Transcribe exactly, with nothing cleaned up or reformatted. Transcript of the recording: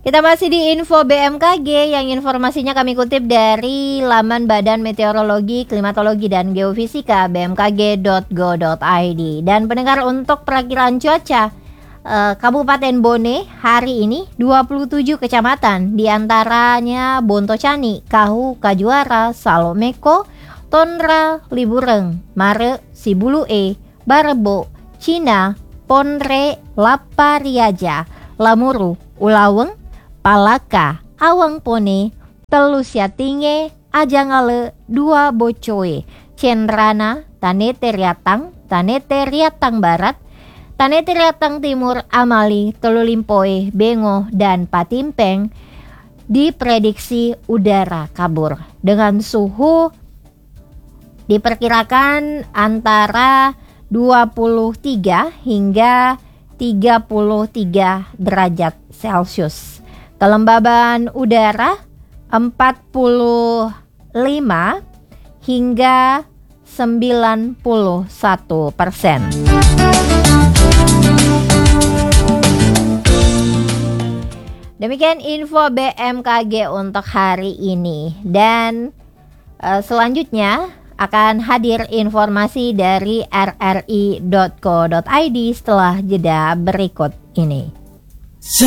Kita masih di info B M K G yang informasinya kami kutip dari laman Badan Meteorologi, Klimatologi, dan Geofisika b m k g dot go dot i d. Dan pendengar, untuk perakiraan cuaca eh, Kabupaten Bone hari ini dua puluh tujuh kecamatan, diantaranya Bontocani, Kahu, Kajuara, Salomeko, Tondra, Libureng, Mare, Sibulue, Barebo, Cina, Ponre, Lapariaja, Lamuru, Ulaweng, Palaka, Awangpone, Telusiatinge, Ajangale, Dua Bocoe, Cenrana, Tanete Riatang, Tanete Riatang Barat, Tanete Riatang Timur, Amali, Telulimpoe, Bengo, dan Patimpeng diprediksi udara kabur dengan suhu diperkirakan antara dua puluh tiga hingga tiga puluh tiga derajat Celcius. Kelembaban udara empat puluh lima hingga sembilan puluh satu persen. Demikian info B M K G untuk hari ini. Dan uh, selanjutnya akan hadir informasi dari r r i dot co dot i d setelah jeda berikut ini.